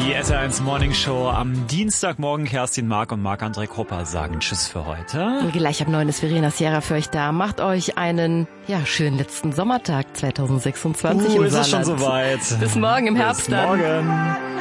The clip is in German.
Die SR1 Morning Show am Dienstagmorgen. Kerstin Mark und Marc-André Kopper sagen Tschüss für heute. Und gleich ab 9 ist Verena Sierra für euch da. Macht euch einen, schönen letzten Sommertag 2026 im Ist es schon Saarland. soweit. Bis morgen im Herbst. Bis morgen.